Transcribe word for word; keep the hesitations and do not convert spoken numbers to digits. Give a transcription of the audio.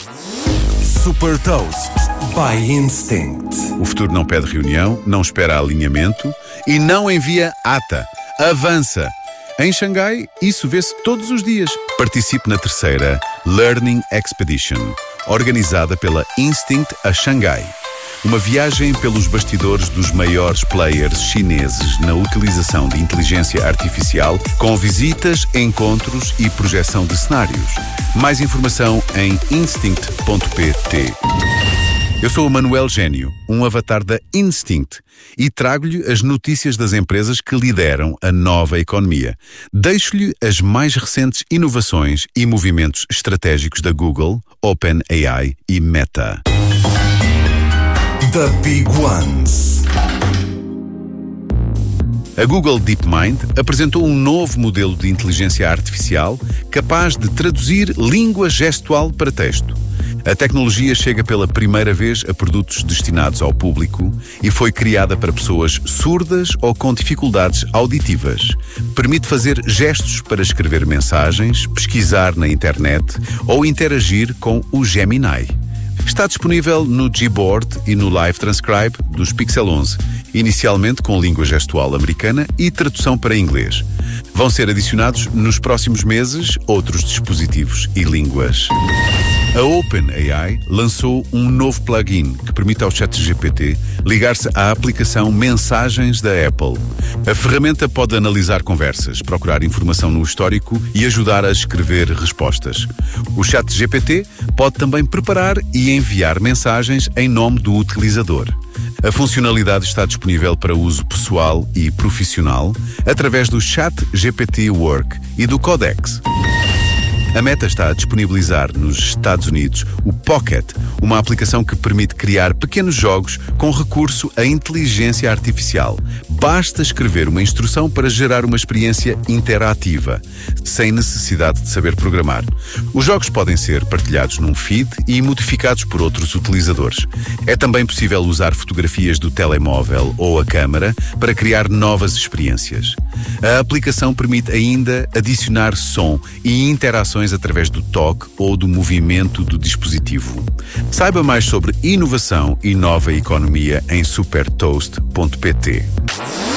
Super Toast by Instinct. O futuro não pede reunião, não espera alinhamento e não envia ata. Avança. Em Xangai, isso vê-se todos os dias. Participe na terceira Learning Expedition, organizada pela Instinct a Xangai. Uma viagem pelos bastidores dos maiores players chineses na utilização de inteligência artificial, com visitas, encontros e projeção de cenários. Mais informação em instinct ponto pt. Eu sou o Manuel Gênio, um avatar da Instinct, e trago-lhe as notícias das empresas que lideram a nova economia. Deixo-lhe as mais recentes inovações e movimentos estratégicos da Google, OpenAI e Meta. The Big Ones. A Google DeepMind apresentou um novo modelo de inteligência artificial capaz de traduzir língua gestual para texto. A tecnologia chega pela primeira vez a produtos destinados ao público e foi criada para pessoas surdas ou com dificuldades auditivas. Permite fazer gestos para escrever mensagens, pesquisar na internet ou interagir com o Gemini. Está disponível no Gboard e no Live Transcribe dos Pixel onze, inicialmente com língua gestual americana e tradução para inglês. Vão ser adicionados nos próximos meses outros dispositivos e línguas. A OpenAI lançou um novo plugin que permite ao ChatGPT ligar-se à aplicação Mensagens da Apple. A ferramenta pode analisar conversas, procurar informação no histórico e ajudar a escrever respostas. O ChatGPT pode também preparar e enviar mensagens em nome do utilizador. A funcionalidade está disponível para uso pessoal e profissional através do ChatGPT Work e do Codex. A Meta está a disponibilizar nos Estados Unidos o Pocket, uma aplicação que permite criar pequenos jogos com recurso à inteligência artificial. Basta escrever uma instrução para gerar uma experiência interativa, sem necessidade de saber programar. Os jogos podem ser partilhados num feed e modificados por outros utilizadores. É também possível usar fotografias do telemóvel ou a câmara para criar novas experiências. A aplicação permite ainda adicionar som e interações através do toque ou do movimento do dispositivo. Saiba mais sobre inovação e nova economia em super toast ponto pt.